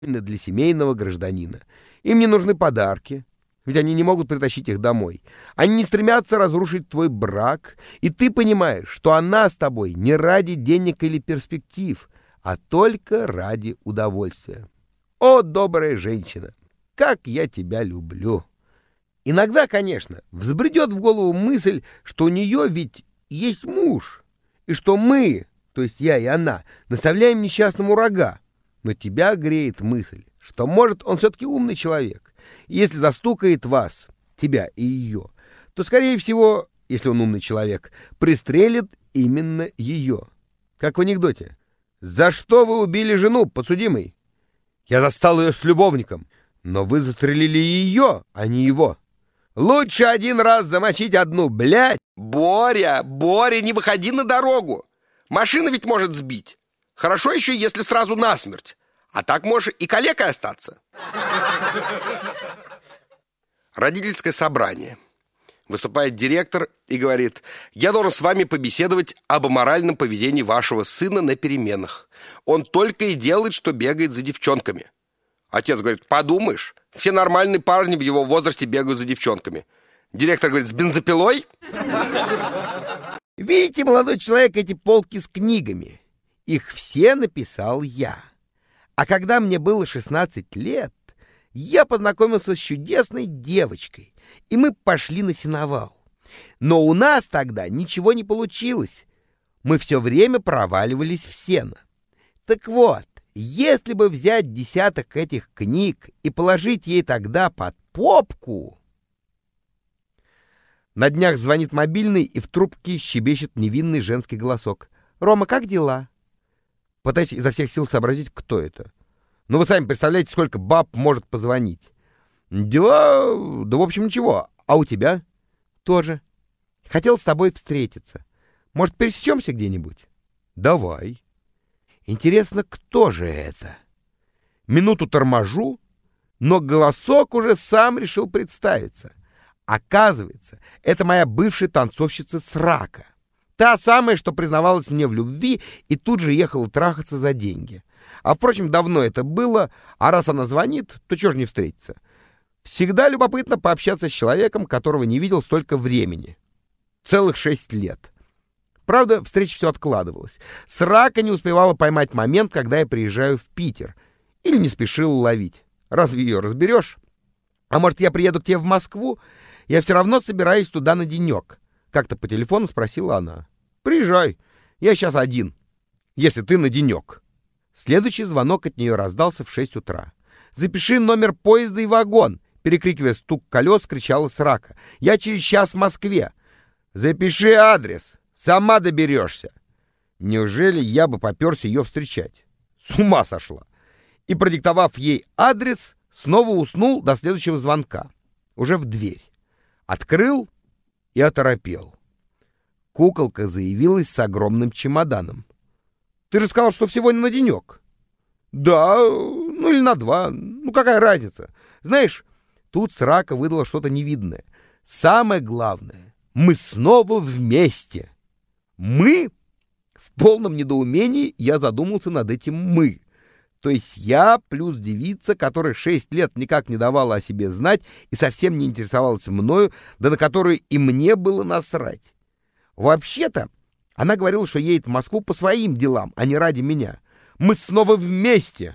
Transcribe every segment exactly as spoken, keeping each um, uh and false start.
именно для семейного гражданина. Им не нужны подарки, ведь они не могут притащить их домой. Они не стремятся разрушить твой брак, и ты понимаешь, что она с тобой не ради денег или перспектив, а только ради удовольствия. О, добрая женщина, как я тебя люблю! Иногда, конечно, взбредет в голову мысль, что у нее ведь есть муж, и что мы, то есть я и она, наставляем несчастному рога. Но тебя греет мысль, что, может, он все-таки умный человек. И если застукает вас, тебя и ее, то, скорее всего, если он умный человек, пристрелит именно ее. Как в анекдоте. «За что вы убили жену, подсудимый?» «Я застал ее с любовником». «Но вы застрелили ее, а не его». «Лучше один раз замочить одну, блядь!» «Боря, Боря, не выходи на дорогу! Машина ведь может сбить. Хорошо еще, если сразу насмерть. А так можешь и калекой остаться». Родительское собрание. Выступает директор и говорит: «Я должен с вами побеседовать об аморальном поведении вашего сына на переменах. Он только и делает, что бегает за девчонками». Отец говорит: «Подумаешь, все нормальные парни в его возрасте бегают за девчонками». Директор говорит: «С бензопилой?» Видите, молодой человек, эти полки с книгами? Их все написал я. А когда мне было шестнадцать лет, я познакомился с чудесной девочкой, и мы пошли на сеновал. Но у нас тогда ничего не получилось. Мы все время проваливались в сено. Так вот, если бы взять десяток этих книг и положить ей тогда под попку... На днях звонит мобильный, и в трубке щебечет невинный женский голосок. «Рома, как дела?» Пытаюсь изо всех сил сообразить, кто это. Ну, вы сами представляете, сколько баб может позвонить. «Дела... да, в общем, ничего. А у тебя?» «Тоже. Хотел с тобой встретиться. Может, пересечемся где-нибудь?» «Давай». «Интересно, кто же это?» Минуту торможу, но голосок уже сам решил представиться. Оказывается, это моя бывшая танцовщица Срака. Та самая, что признавалась мне в любви и тут же ехала трахаться за деньги. А, впрочем, давно это было, а раз она звонит, то чего ж не встретиться? Всегда любопытно пообщаться с человеком, которого не видел столько времени. Целых шесть лет. Правда, встреча все откладывалась. Срака не успевала поймать момент, когда я приезжаю в Питер. Или не спешила ловить. Разве ее разберешь? А может, я приеду к тебе в Москву? Я все равно собираюсь туда на денек. Как-то по телефону спросила она. Приезжай, я сейчас один, если ты на денек. Следующий звонок от нее раздался в шесть утра. Запиши номер поезда и вагон, перекрикивая стук колес, кричала Срака. Я через час в Москве. Запиши адрес, сама доберешься. Неужели я бы поперся ее встречать? С ума сошла. И, продиктовав ей адрес, снова уснул до следующего звонка. Уже в дверь. Открыл и оторопел. Куколка заявилась с огромным чемоданом. «Ты же сказал, что всего не на денек». «Да, ну или на два. Ну какая разница? Знаешь, тут Срака выдала что-то невидное. Самое главное, мы снова вместе». «Мы?» В полном недоумении я задумался над этим «мы». То есть я плюс девица, которая шесть лет никак не давала о себе знать и совсем не интересовалась мною, да на которую и мне было насрать. Вообще-то, она говорила, что едет в Москву по своим делам, а не ради меня. Мы снова вместе.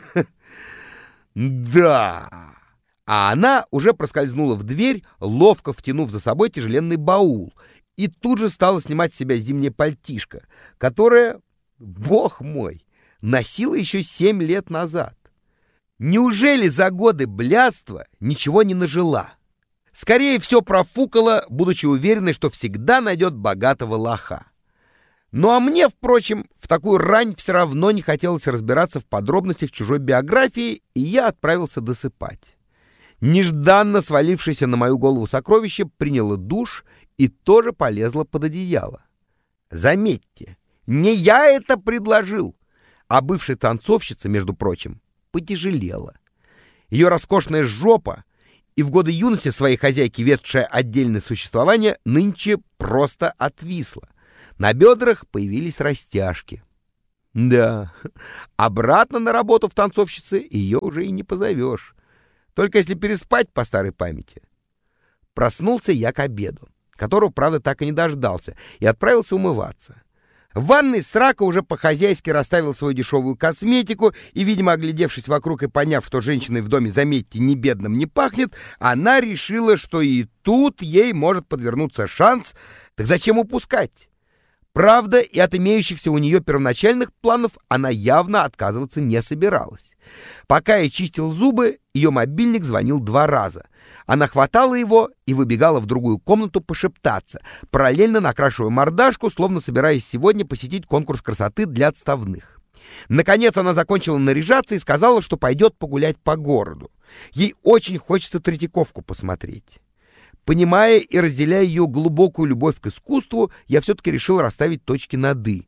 Да. А она уже проскользнула в дверь, ловко втянув за собой тяжеленный баул, и тут же стала снимать с себя зимнее пальтишко, которое, бог мой, носила еще семь лет назад. Неужели за годы блядства ничего не нажила? Скорее все профукала, будучи уверенной, что всегда найдет богатого лоха. Ну а мне, впрочем, в такую рань все равно не хотелось разбираться в подробностях чужой биографии, и я отправился досыпать. Нежданно свалившееся на мою голову сокровище приняло душ и тоже полезло под одеяло. Заметьте, не я это предложил. А бывшая танцовщица, между прочим, потяжелела. Ее роскошная жопа и в годы юности своей хозяйки ведшая отдельное существование нынче просто отвисла. На бедрах появились растяжки. Да, обратно на работу в танцовщице ее уже и не позовешь. Только если переспать по старой памяти. Проснулся я к обеду, которого, правда, так и не дождался, и отправился умываться. В ванной Срака уже по-хозяйски расставил свою дешевую косметику, и, видимо, оглядевшись вокруг и поняв, что женщиной в доме, заметьте, ни бедным не пахнет, она решила, что и тут ей может подвернуться шанс, так зачем упускать? Правда, и от имеющихся у нее первоначальных планов она явно отказываться не собиралась. Пока я чистил зубы, ее мобильник звонил два раза. Она хватала его и выбегала в другую комнату пошептаться, параллельно накрашивая мордашку, словно собираясь сегодня посетить конкурс красоты для отставных. Наконец она закончила наряжаться и сказала, что пойдет погулять по городу. Ей очень хочется Третьяковку посмотреть. Понимая и разделяя ее глубокую любовь к искусству, я все-таки решил расставить точки над «и».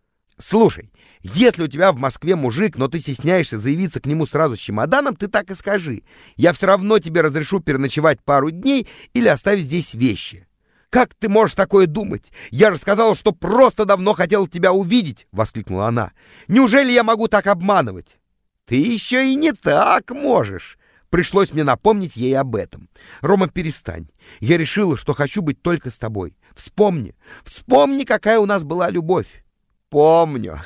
Слушай, если у тебя в Москве мужик, но ты стесняешься заявиться к нему сразу с чемоданом, ты так и скажи. Я все равно тебе разрешу переночевать пару дней или оставить здесь вещи. Как ты можешь такое думать? Я же сказала, что просто давно хотела тебя увидеть, — воскликнула она. Неужели я могу так обманывать? Ты еще и не так можешь. Пришлось мне напомнить ей об этом. Рома, перестань. Я решила, что хочу быть только с тобой. Вспомни, вспомни, какая у нас была любовь. Помню,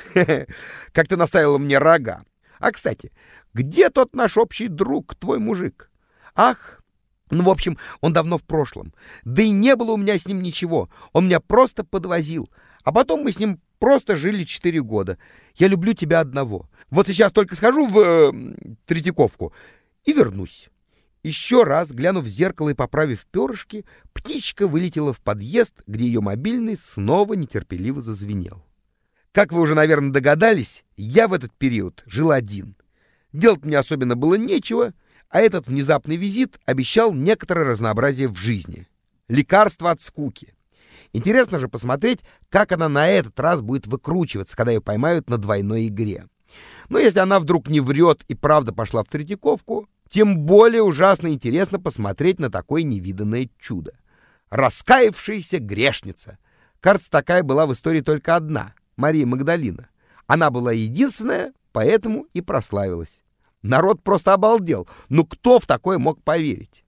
как ты наставила мне рога. А, кстати, где тот наш общий друг, твой мужик? Ах, ну, в общем, он давно в прошлом. Да и не было у меня с ним ничего. Он меня просто подвозил. А потом мы с ним просто жили четыре года. Я люблю тебя одного. Вот сейчас только схожу в э, Третьяковку и вернусь. Еще раз, глянув в зеркало и поправив перышки, птичка вылетела в подъезд, где ее мобильный снова нетерпеливо зазвенел. Как вы уже, наверное, догадались, я в этот период жил один. Делать мне особенно было нечего, а этот внезапный визит обещал некоторое разнообразие в жизни. Лекарство от скуки. Интересно же посмотреть, как она на этот раз будет выкручиваться, когда ее поймают на двойной игре. Но если она вдруг не врет и правда пошла в Третьяковку, тем более ужасно интересно посмотреть на такое невиданное чудо. Раскаявшаяся грешница. Кажется, такая была в истории только одна — Мария Магдалина. Она была единственная, поэтому и прославилась. Народ просто обалдел. Ну кто в такое мог поверить?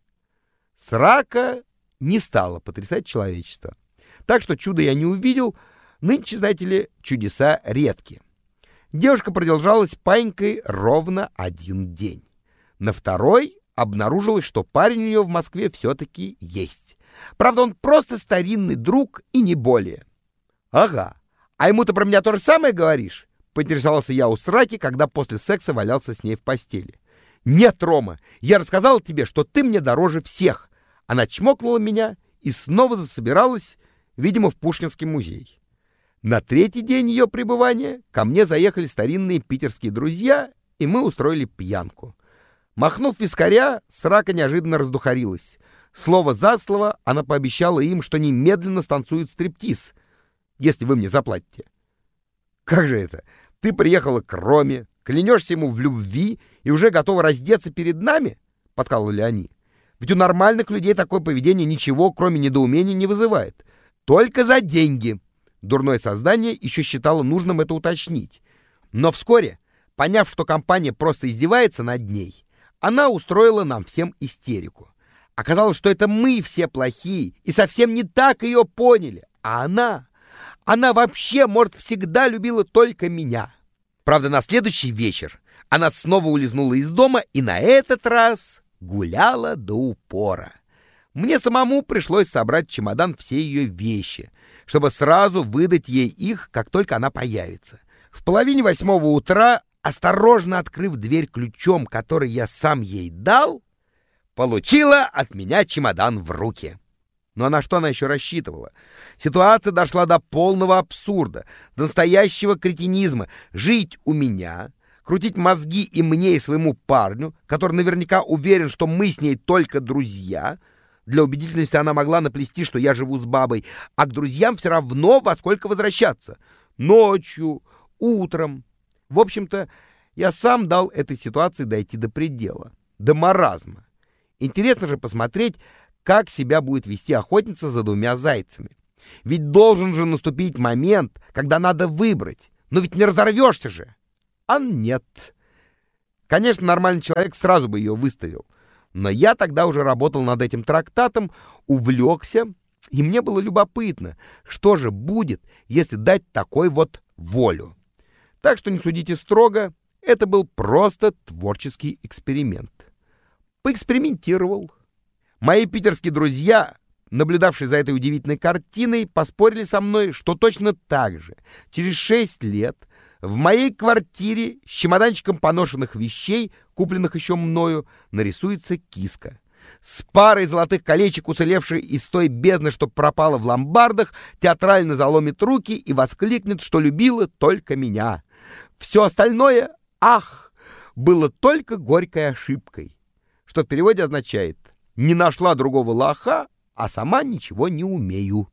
Срака не стала потрясать человечество. Так что чудо я не увидел. Нынче, знаете ли, чудеса редки. Девушка продержалась паинькой ровно один день. На второй обнаружилось, что парень у нее в Москве все-таки есть. Правда, он просто старинный друг и не более. Ага. А ему ты про меня то же самое говоришь? Поинтересовался я у Сраки, когда после секса валялся с ней в постели. Нет, Рома, я рассказала тебе, что ты мне дороже всех. Она чмокнула меня и снова засобиралась, видимо, в Пушкинский музей. На третий день ее пребывания ко мне заехали старинные питерские друзья, и мы устроили пьянку. Махнув вискаря, Срака неожиданно раздухарилась. Слово за слово она пообещала им, что немедленно станцует стриптиз, если вы мне заплатите. Как же это? Ты приехала к Роме, клянешься ему в любви и уже готова раздеться перед нами? Подкалывали они. Ведь у нормальных людей такое поведение ничего, кроме недоумения, не вызывает. Только за деньги. Дурное создание еще считало нужным это уточнить. Но вскоре, поняв, что компания просто издевается над ней, она устроила нам всем истерику. Оказалось, что это мы все плохие и совсем не так ее поняли. А она... Она вообще, может, всегда любила только меня. Правда, на следующий вечер она снова улизнула из дома и на этот раз гуляла до упора. Мне самому пришлось собрать в чемодан все ее вещи, чтобы сразу выдать ей их, как только она появится. В половине восьмого утра, осторожно открыв дверь ключом, который я сам ей дал, получила от меня чемодан в руки. Ну а на что она еще рассчитывала? Ситуация дошла до полного абсурда, до настоящего кретинизма. Жить у меня, крутить мозги и мне, и своему парню, который наверняка уверен, что мы с ней только друзья. Для убедительности она могла наплести, что я живу с бабой, а к друзьям все равно во сколько возвращаться. Ночью, утром. В общем-то, я сам дал этой ситуации дойти до предела, до маразма. Интересно же посмотреть, как себя будет вести охотница за двумя зайцами. Ведь должен же наступить момент, когда надо выбрать, Но ведь не разорвешься же. А нет. Конечно, нормальный человек сразу бы ее выставил. Но я тогда уже работал над этим трактатом, увлекся, и мне было любопытно, что же будет, если дать такой вот волю. Так что не судите строго, это был просто творческий эксперимент. Поэкспериментировал. Мои питерские друзья, наблюдавшие за этой удивительной картиной, поспорили со мной, что точно так же, через шесть лет, в моей квартире с чемоданчиком поношенных вещей, купленных еще мною, нарисуется киска. С парой золотых колечек, уцелевшей из той бездны, что пропала в ломбардах, театрально заломит руки и воскликнет, что любила только меня. Все остальное, ах, было только горькой ошибкой, что в переводе означает «не нашла другого лоха, а сама ничего не умею».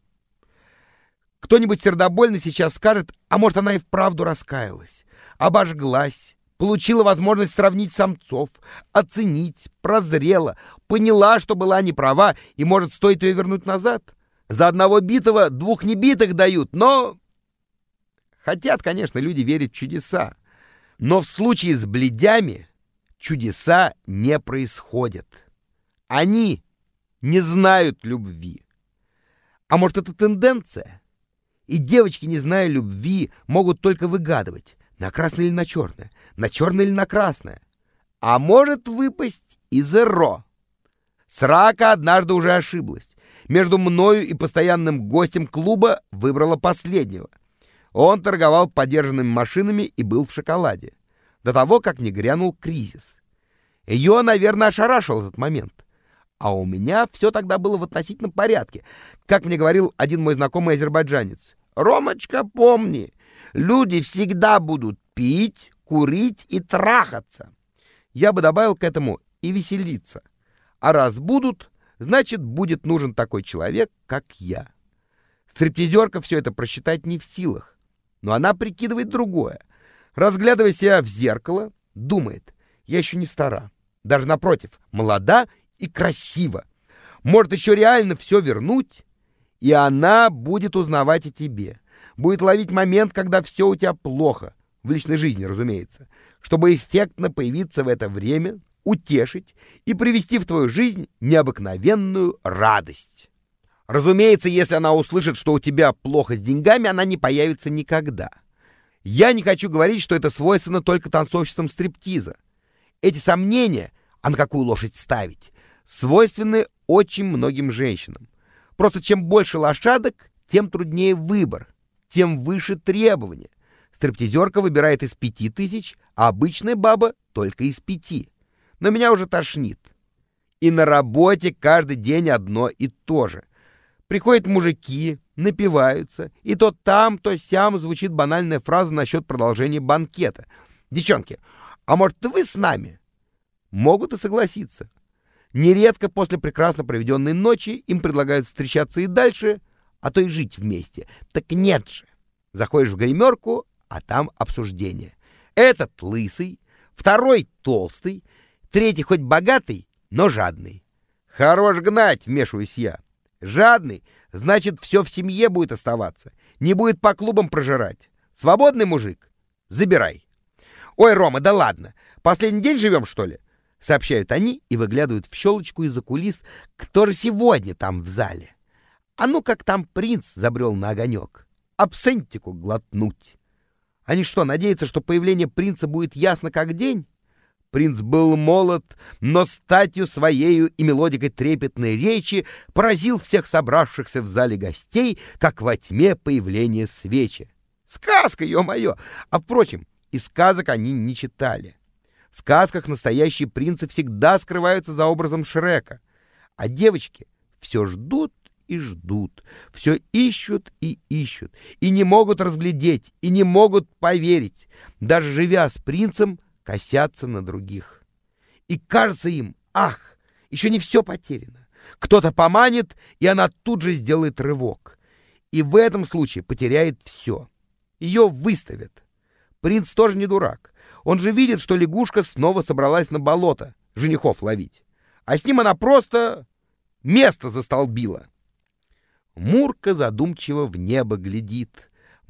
Кто-нибудь сердобольно сейчас скажет, а может, она и вправду раскаялась, обожглась, получила возможность сравнить самцов, оценить, прозрела, поняла, что была не права, и, может, стоит ее вернуть назад. За одного битого двух небитых дают, но... Хотят, конечно, люди верить в чудеса. Но в случае с блядями чудеса не происходят. Они не знают любви. А может, это тенденция? И девочки, не зная любви, могут только выгадывать, на красное или на черное, на черное или на красное. А может выпасть и зеро. Срака однажды уже ошиблась. Между мною и постоянным гостем клуба выбрала последнего. Он торговал подержанными машинами и был в шоколаде. До того, как не грянул кризис. Ее, наверное, ошарашил этот момент. А у меня все тогда было в относительном порядке. Как мне говорил один мой знакомый азербайджанец. «Ромочка, помни, люди всегда будут пить, курить и трахаться». Я бы добавил к этому и веселиться. А раз будут, значит, будет нужен такой человек, как я. Стриптизерка все это просчитать не в силах. Но она прикидывает другое. Разглядывая себя в зеркало, думает, я еще не стара. Даже напротив, молода и красива. Может еще реально все вернуть, и она будет узнавать о тебе. Будет ловить момент, когда все у тебя плохо. В личной жизни, разумеется. Чтобы эффектно появиться в это время, утешить и привести в твою жизнь необыкновенную радость. Разумеется, если она услышит, что у тебя плохо с деньгами, она не появится никогда. Я не хочу говорить, что это свойственно только танцовщицам стриптиза. Эти сомнения, а на какую лошадь ставить, свойственны очень многим женщинам. Просто чем больше лошадок, тем труднее выбор, тем выше требования. Стриптизерка выбирает из пяти тысяч, а обычная баба только из пяти. Но меня уже тошнит. И на работе каждый день одно и то же. Приходят мужики, напиваются, и то там, то сям звучит банальная фраза насчет продолжения банкета. «Девчонки, а может, вы с нами?» Могут и согласиться. Нередко после прекрасно проведенной ночи им предлагают встречаться и дальше, а то и жить вместе. Так нет же. Заходишь в гримерку, а там обсуждение. Этот лысый, второй толстый, третий хоть богатый, но жадный. Хорош гнать, вмешиваюсь я. Жадный, значит, все в семье будет оставаться. Не будет по клубам прожирать. Свободный мужик? Забирай. Ой, Рома, да ладно. Последний день живем, что ли? Сообщают они и выглядывают в щелочку из-за кулис, кто же сегодня там в зале. А ну как там принц забрел на огонек. Абсентику глотнуть. Они что, надеются, что появление принца будет ясно как день? Принц был молод, но статью своею и мелодикой трепетной речи поразил всех собравшихся в зале гостей, как во тьме появление свечи. Сказка, ё-моё! А, впрочем, и сказок они не читали. В сказках настоящие принцы всегда скрываются за образом Шрека, а девочки все ждут и ждут, все ищут и ищут, и не могут разглядеть, и не могут поверить, даже живя с принцем, косятся на других. И кажется им, ах, еще не все потеряно. Кто-то поманит, и она тут же сделает рывок. И в этом случае потеряет все. Ее выставят. Принц тоже не дурак. Он же видит, что лягушка снова собралась на болото женихов ловить. А с ним она просто место застолбила. Мурка задумчиво в небо глядит.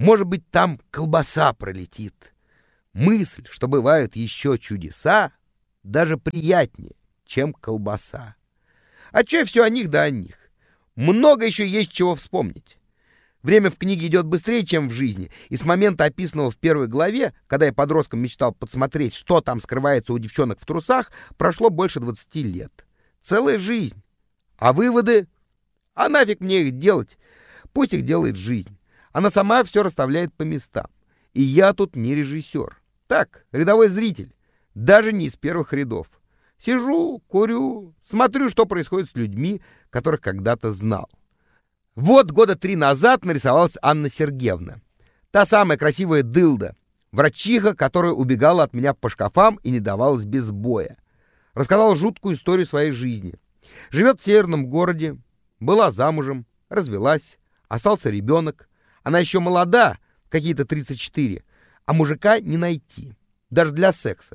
Может быть, там колбаса пролетит. Мысль, что бывают еще чудеса, даже приятнее, чем колбаса. А че все о них да о них? Много еще есть чего вспомнить. Время в книге идет быстрее, чем в жизни, и с момента, описанного в первой главе, когда я подростком мечтал подсмотреть, что там скрывается у девчонок в трусах, прошло больше двадцати лет. Целая жизнь. А выводы? А нафиг мне их делать? Пусть их делает жизнь. Она сама все расставляет по местам. И я тут не режиссер. Так, рядовой зритель. Даже не из первых рядов. Сижу, курю, смотрю, что происходит с людьми, которых когда-то знал. Вот года три назад нарисовалась Анна Сергеевна. Та самая красивая дылда. Врачиха, которая убегала от меня по шкафам и не давалась без боя. Рассказала жуткую историю своей жизни. Живет в северном городе, была замужем, развелась, остался ребенок. Она еще молода, какие-то тридцать четыре, а мужика не найти, даже для секса.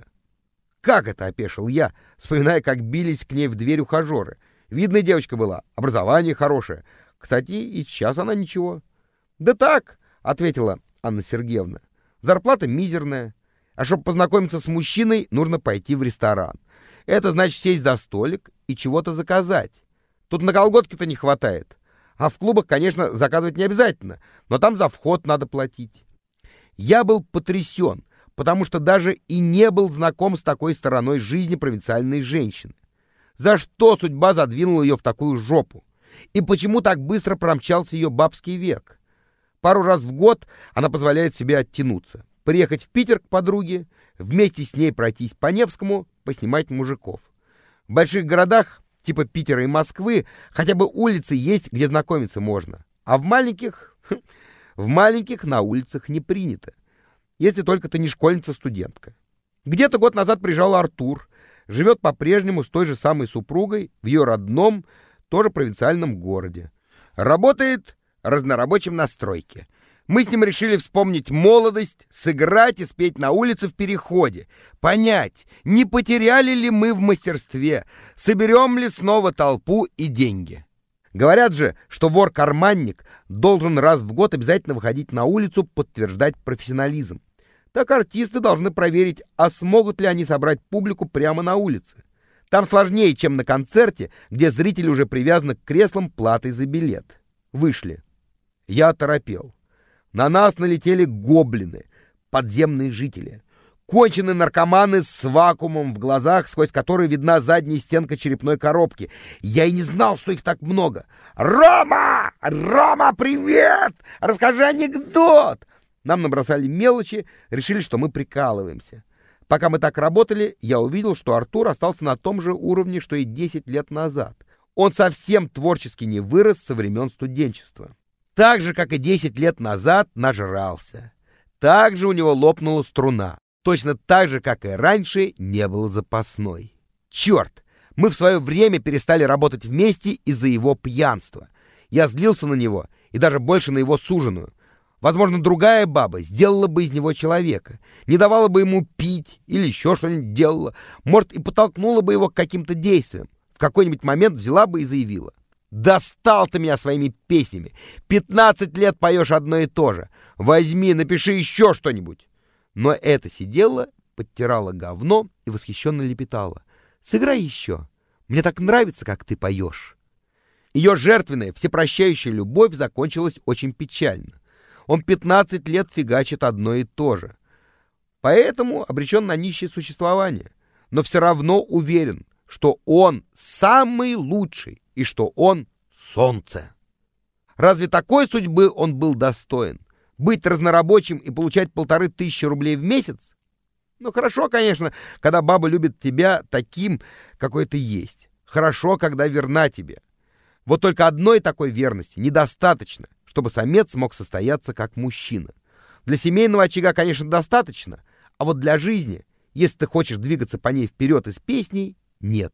Как это, опешил я, вспоминая, как бились к ней в дверь ухажеры. Видная девочка была, образование хорошее. Кстати, и сейчас она ничего. Да так, ответила Анна Сергеевна, зарплата мизерная. А чтобы познакомиться с мужчиной, нужно пойти в ресторан. Это значит сесть за столик и чего-то заказать. Тут на колготки-то не хватает. А в клубах, конечно, заказывать не обязательно, но там за вход надо платить. Я был потрясен, потому что даже и не был знаком с такой стороной жизни провинциальной женщины. За что судьба задвинула ее в такую жопу? И почему так быстро промчался ее бабский век? Пару раз в год она позволяет себе оттянуться. Приехать в Питер к подруге, вместе с ней пройтись по Невскому, поснимать мужиков. В больших городах, типа Питера и Москвы, хотя бы улицы есть, где знакомиться можно. А в маленьких... В маленьких на улицах не принято. Если только ты не школьница-студентка. Где-то год назад приезжал Артур. Живет по-прежнему с той же самой супругой в ее родном, тоже провинциальном городе. Работает разнорабочим на стройке. Мы с ним решили вспомнить молодость, сыграть и спеть на улице в переходе. Понять, не потеряли ли мы в мастерстве, соберем ли снова толпу и деньги. Говорят же, что вор-карманник должен раз в год обязательно выходить на улицу, подтверждать профессионализм. Так артисты должны проверить, а смогут ли они собрать публику прямо на улице. Там сложнее, чем на концерте, где зрители уже привязаны к креслам платой за билет. Вышли. Я оторопел. На нас налетели гоблины, подземные жители. Конченые наркоманы с вакуумом в глазах, сквозь который видна задняя стенка черепной коробки. Я и не знал, что их так много. «Рома! Рома, привет! Расскажи анекдот!» Нам набросали мелочи, решили, что мы прикалываемся. Пока мы так работали, я увидел, что Артур остался на том же уровне, что и десять лет назад. Он совсем творчески не вырос со времен студенчества. Так же, как и десять лет назад, нажрался. Так же у него лопнула струна. Точно так же, как и раньше, не было запасной. Черт! Мы в свое время перестали работать вместе из-за его пьянства. Я злился на него и даже больше на его суженую. Возможно, другая баба сделала бы из него человека, не давала бы ему пить или еще что-нибудь делала, может, и подтолкнула бы его к каким-то действиям. В какой-нибудь момент взяла бы и заявила: «Достал ты меня своими песнями! Пятнадцать лет поешь одно и то же! Возьми, напиши еще что-нибудь!» Но эта сидела, подтирала говно и восхищенно лепетала: «Сыграй еще! Мне так нравится, как ты поешь!» Ее жертвенная, всепрощающая любовь закончилась очень печально. Он пятнадцать лет фигачит одно и то же. Поэтому обречен на нищее существование. Но все равно уверен, что он самый лучший и что он солнце. Разве такой судьбы он был достоин? Быть разнорабочим и получать полторы тысячи рублей в месяц? Ну, хорошо, конечно, когда баба любит тебя таким, какой ты есть. Хорошо, когда верна тебе. Вот только одной такой верности недостаточно, чтобы самец мог состояться как мужчина. Для семейного очага, конечно, достаточно, а вот для жизни, если ты хочешь двигаться по ней вперед из песней, нет.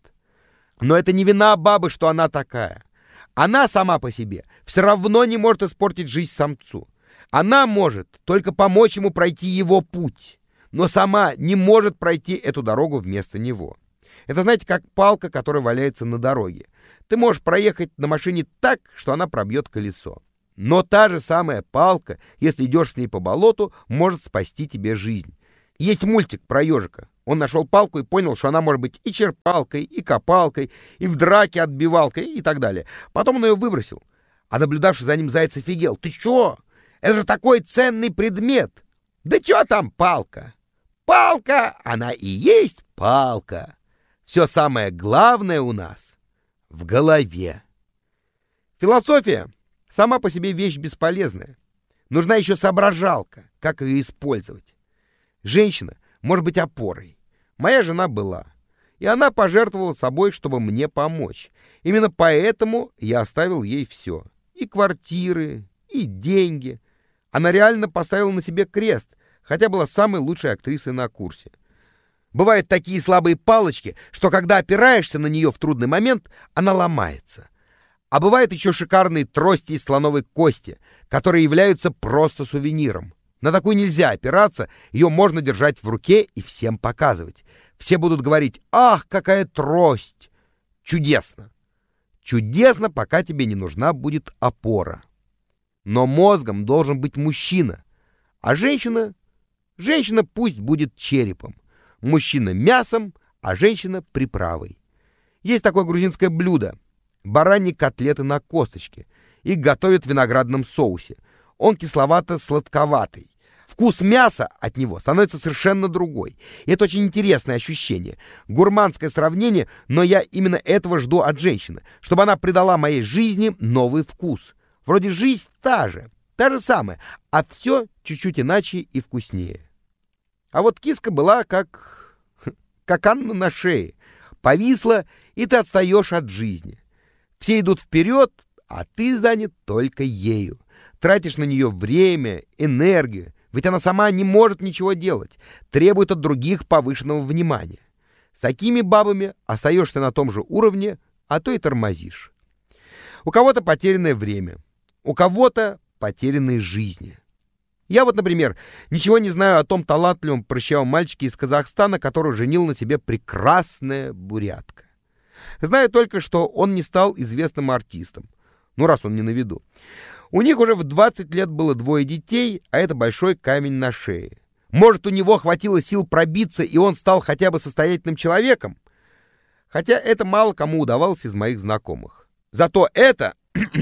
Но это не вина бабы, что она такая. Она сама по себе все равно не может испортить жизнь самцу. Она может только помочь ему пройти его путь, но сама не может пройти эту дорогу вместо него. Это, знаете, как палка, которая валяется на дороге. Ты можешь проехать на машине так, что она пробьет колесо. Но та же самая палка, если идешь с ней по болоту, может спасти тебе жизнь. Есть мультик про ежика. Он нашел палку и понял, что она может быть и черпалкой, и копалкой, и в драке отбивалкой, и так далее. Потом он ее выбросил. А наблюдавший за ним заяц офигел. «Ты чё? Это же такой ценный предмет!» «Да чё там палка? Палка, она и есть палка. Все самое главное у нас в голове». Философия сама по себе вещь бесполезная. Нужна еще соображалка, как ее использовать. Женщина может быть опорой. Моя жена была. И она пожертвовала собой, чтобы мне помочь. Именно поэтому я оставил ей все. И квартиры, и деньги. Она реально поставила на себе крест, хотя была самой лучшей актрисой на курсе. Бывают такие слабые палочки, что когда опираешься на нее в трудный момент, она ломается. А бывают еще шикарные трости из слоновой кости, которые являются просто сувениром. На такую нельзя опираться, ее можно держать в руке и всем показывать. Все будут говорить: «Ах, какая трость!» Чудесно! Чудесно, пока тебе не нужна будет опора. Но мозгом должен быть мужчина, а женщина... Женщина пусть будет черепом, мужчина мясом, а женщина приправой. Есть такое грузинское блюдо — бараньи котлеты на косточке. Их готовят в виноградном соусе. Он кисловато-сладковатый. Вкус мяса от него становится совершенно другой. И это очень интересное ощущение. Гурманское сравнение, но я именно этого жду от женщины, чтобы она придала моей жизни новый вкус. Вроде жизнь та же, та же самая, а все чуть-чуть иначе и вкуснее. А вот киска была как... как Анна на шее. Повисла, и ты отстаешь от жизни. Все идут вперед, а ты занят только ею. Тратишь на нее время, энергию, ведь она сама не может ничего делать, требует от других повышенного внимания. С такими бабами остаешься на том же уровне, а то и тормозишь. У кого-то потерянное время, у кого-то потерянные жизни. Я вот, например, ничего не знаю о том талантливом прыщавом мальчике из Казахстана, который женил на себе прекрасная бурятка. Знаю только, что он не стал известным артистом. Ну, раз он не на виду. У них уже в двадцать лет было двое детей, а это большой камень на шее. Может, у него хватило сил пробиться, и он стал хотя бы состоятельным человеком? Хотя это мало кому удавалось из моих знакомых. Зато это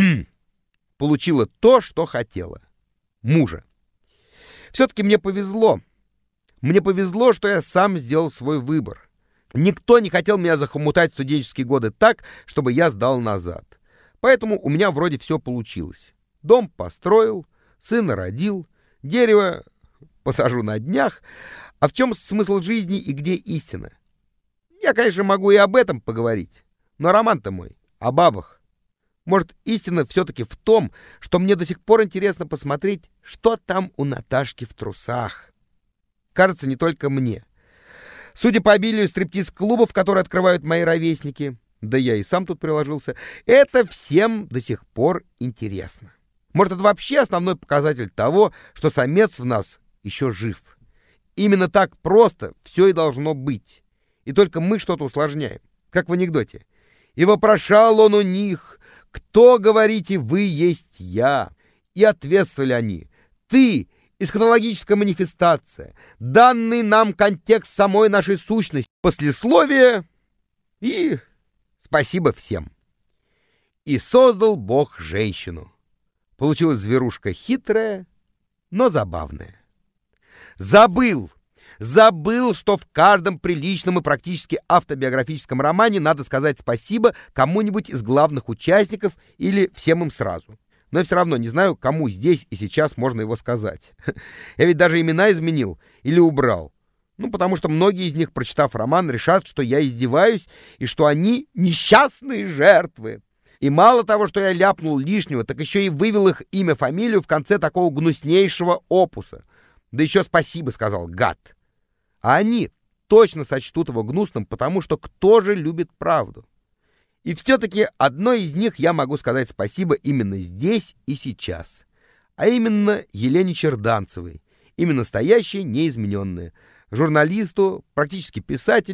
получило то, что хотела. Мужа. Все-таки мне повезло. Мне повезло, что я сам сделал свой выбор. Никто не хотел меня захомутать в студенческие годы так, чтобы я сдал назад. Поэтому у меня вроде все получилось. Дом построил, сына родил, дерево посажу на днях. А в чем смысл жизни и где истина? Я, конечно, могу и об этом поговорить, но роман-то мой о бабах. Может, истина все-таки в том, что мне до сих пор интересно посмотреть, что там у Наташки в трусах. Кажется, не только мне. Судя по обилию стриптиз-клубов, которые открывают мои ровесники, да я и сам тут приложился, это всем до сих пор интересно. Может, это вообще основной показатель того, что самец в нас еще жив. Именно так просто все и должно быть. И только мы что-то усложняем, как в анекдоте. «И вопрошал он у них: кто, говорите, вы есть я?» И ответствовали они: «Ты, эсхатологическая манифестация, данный нам контекст самой нашей сущности, послесловие и спасибо всем». И создал Бог женщину. Получилась зверушка хитрая, но забавная. Забыл! Забыл, что в каждом приличном и практически автобиографическом романе надо сказать спасибо кому-нибудь из главных участников или всем им сразу. Но я все равно не знаю, кому здесь и сейчас можно его сказать. Я ведь даже имена изменил или убрал. Ну, потому что многие из них, прочитав роман, решат, что я издеваюсь и что они несчастные жертвы. И мало того, что я ляпнул лишнего, так еще и вывел их имя, фамилию в конце такого гнуснейшего опуса. Да еще спасибо сказал, гад. А они точно сочтут его гнусным, потому что кто же любит правду? И все-таки одной из них я могу сказать спасибо именно здесь и сейчас. А именно Елене Черданцевой, именно настоящей, неизмененной, журналисту, практически писателю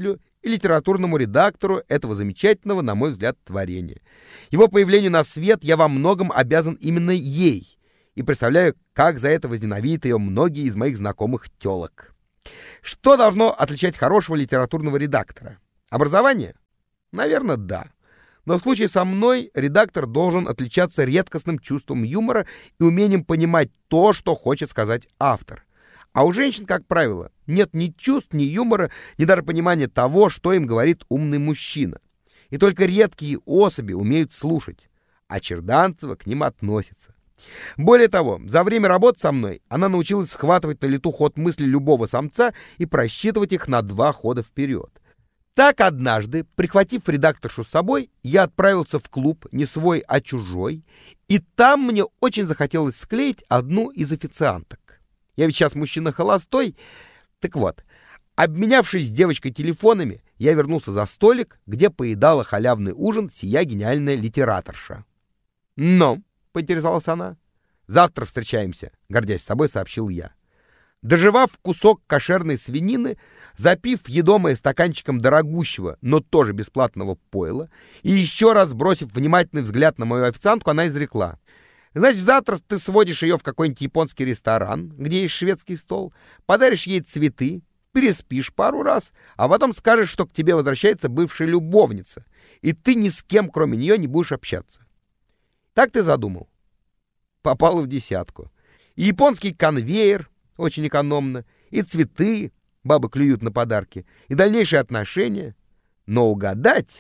и литературному редактору этого замечательного, на мой взгляд, творения. Его появлению на свет я во многом обязан именно ей, и представляю, как за это возненавидят ее многие из моих знакомых тёлок. Что должно отличать хорошего литературного редактора? Образование? Наверное, да. Но в случае со мной редактор должен отличаться редкостным чувством юмора и умением понимать то, что хочет сказать автор. А у женщин, как правило, нет ни чувств, ни юмора, ни даже понимания того, что им говорит умный мужчина. И только редкие особи умеют слушать, а Черданцева к ним относится. Более того, за время работы со мной она научилась схватывать на лету ход мысли любого самца и просчитывать их на два хода вперед. Так однажды, прихватив редакторшу с собой, я отправился в клуб не свой, а чужой, и там мне очень захотелось склеить одну из официанток. Я ведь сейчас мужчина холостой. Так вот, обменявшись с девочкой телефонами, я вернулся за столик, где поедала халявный ужин сия гениальная литераторша. «Но», — поинтересовалась она, — «завтра встречаемся», — гордясь собой сообщил я. Доживав кусок кошерной свинины, запив едомое стаканчиком дорогущего, но тоже бесплатного пойла, и еще раз бросив внимательный взгляд на мою официантку, она изрекла: «Значит, завтра ты сводишь ее в какой-нибудь японский ресторан, где есть шведский стол, подаришь ей цветы, переспишь пару раз, а потом скажешь, что к тебе возвращается бывшая любовница, и ты ни с кем, кроме нее, не будешь общаться». Так ты задумал? Попало в десятку. И японский конвейер, очень экономно, и цветы, бабы клюют на подарки, и дальнейшие отношения. Но угадать...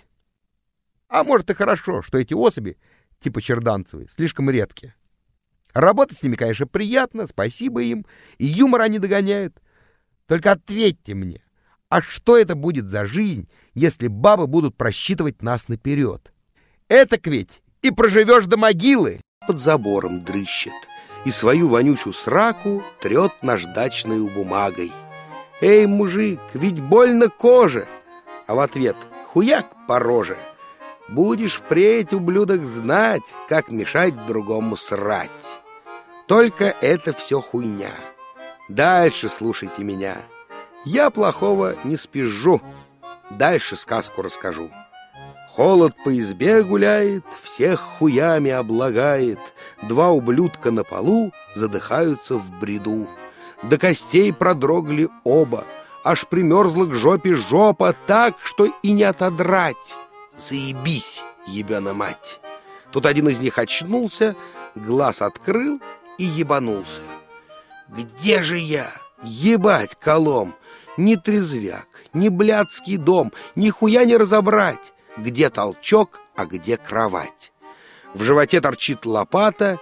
А может и хорошо, что эти особи, типа Черданцевой, слишком редкие. Работать с ними, конечно, приятно, спасибо им, и юмор они догоняют. Только ответьте мне, а что это будет за жизнь, если бабы будут просчитывать нас наперед? Этак ведь и проживешь до могилы. Под забором дрыщет и свою вонючую сраку трет наждачную бумагой. «Эй, мужик, ведь больно коже!» А в ответ: «Хуяк по роже! Будешь впредь, ублюдок, знать, как мешать другому срать. Только это все хуйня. Дальше слушайте меня. Я плохого не спизжу. Дальше сказку расскажу. Холод по избе гуляет, всех хуями облагает. Два ублюдка на полу задыхаются в бреду. До костей продрогли оба, аж примерзла к жопе жопа так, что и не отодрать. Заебись, ебена мать. Тут один из них очнулся, глаз открыл и ебанулся. Где же я? Ебать колом! Ни трезвяк, ни блядский дом, ни хуя не разобрать. Где толчок, а где кровать? В животе торчит лопата.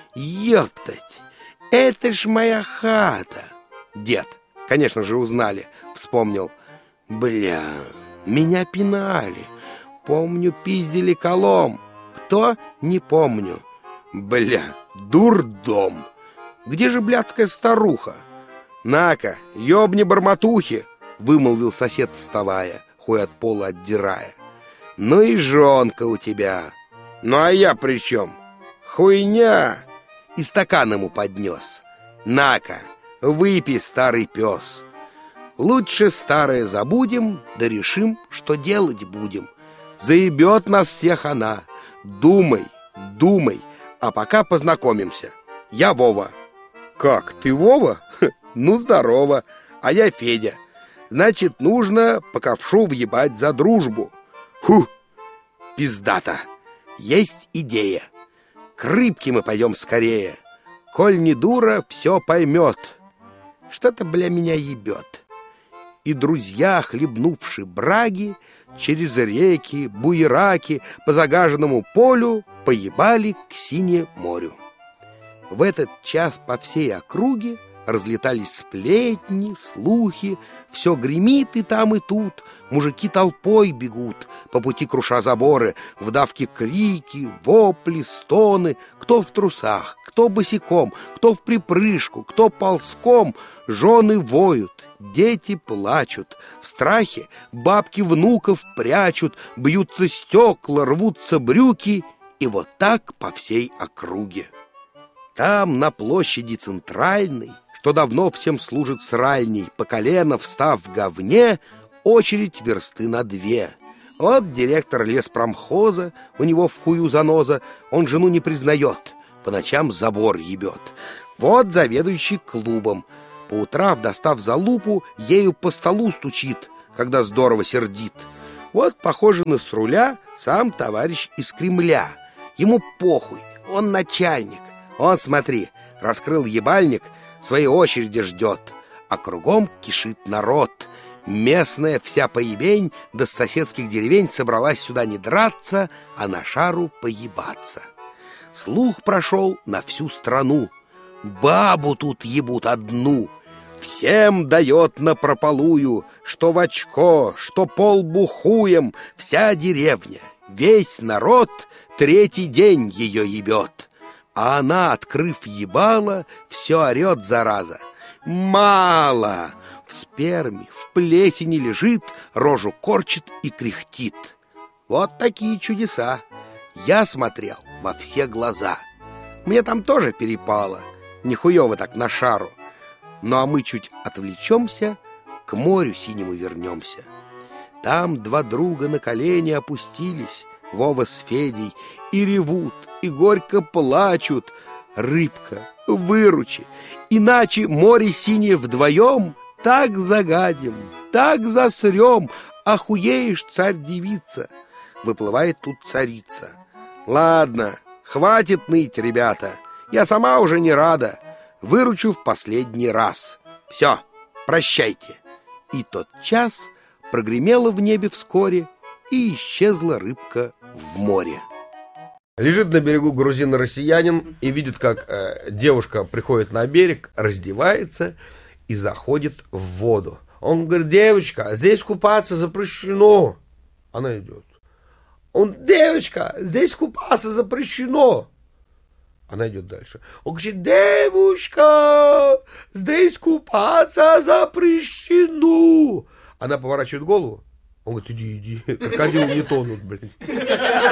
Ёптать, это ж моя хата. Дед, конечно же, узнали. Вспомнил. Бля, меня пинали. Помню, пиздили колом. Кто? Не помню. Бля, дурдом. Где же блядская старуха? На-ка, ёбни барматухи, вымолвил сосед, вставая, хуй от пола отдирая. Ну и жонка у тебя. Ну а я при чем? Хуйня. И стакан ему поднес. На-ка, выпей, старый пес. Лучше старое забудем, да решим, что делать будем. Заебет нас всех она. Думай, думай, а пока познакомимся. Я Вова. Как, ты Вова? Ну, здорово. А я Федя. Значит, нужно по ковшу въебать за дружбу. Ху, пиздата. Есть идея. К рыбке мы пойдем скорее. Коль не дура, все поймет. Что-то, бля, меня ебет. И друзья, хлебнувши браги, через реки, буераки, по загаженному полю поебали к синему морю. В этот час по всей округе разлетались сплетни, слухи, все гремит и там, и тут. Мужики толпой бегут, по пути круша заборы, в давке крики, вопли, стоны. Кто в трусах, кто босиком, кто в припрыжку, кто ползком. Жены воют, дети плачут. В страхе бабки внуков прячут, бьются стекла, рвутся брюки. И вот так по всей округе. Там, на площади центральной, что давно всем служит сральней, по колено встав в говне, очередь версты на две. Вот директор леспромхоза, у него в хую заноза, он жену не признает, по ночам забор ебет. Вот заведующий клубом, по утрам, достав залупу, ею по столу стучит, когда здорово сердит. Вот, похоже на с руля, сам товарищ из Кремля. Ему похуй, он начальник. Он, смотри, раскрыл ебальник, своей очереди ждет, а кругом кишит народ. Местная вся поебень, да с соседских деревень собралась сюда не драться, а на шару поебаться. Слух прошел на всю страну. Бабу тут ебут одну. Всем дает напропалую, что в очко, что полбухуем, вся деревня, весь народ третий день ее ебет. А она, открыв ебало, все орет, зараза. Мало! В сперме, в плесени лежит, рожу корчит и кряхтит. Вот такие чудеса. Я смотрел во все глаза. Мне там тоже перепало, нихуево так на шару. Ну а мы чуть отвлечемся, к морю синему вернемся. Там два друга на колени опустились, Вова с Федей, и ревут, и горько плачут. Рыбка, выручи, иначе море синее вдвоем так загадим, так засрем, охуеешь, царь-девица. Выплывает тут царица. Ладно, хватит ныть, ребята, я сама уже не рада. Выручу в последний раз. Все, прощайте. И тот час прогремело в небе вскоре, и исчезла рыбка в море. Лежит на берегу грузин-россиянин и видит, как э, девушка приходит на берег, раздевается и заходит в воду. Он говорит: девочка, здесь купаться запрещено. Она идет. Он: девочка, здесь купаться запрещено. Она идет дальше. Он кричит: девушка, здесь купаться запрещено. Она поворачивает голову. Он говорит: иди, иди, крокодил не тонут, блядь.